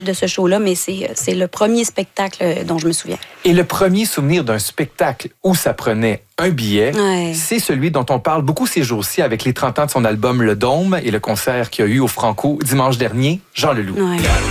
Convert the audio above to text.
de ce show-là, mais c'est le premier spectacle dont je me souviens. Et le premier souvenir d'un spectacle où ça prenait un billet, c'est celui dont on parle beaucoup ces jours-ci avec les 30 ans de son album Le Dôme et le concert qu'il y a eu au Franco dimanche dernier, Jean Leloup.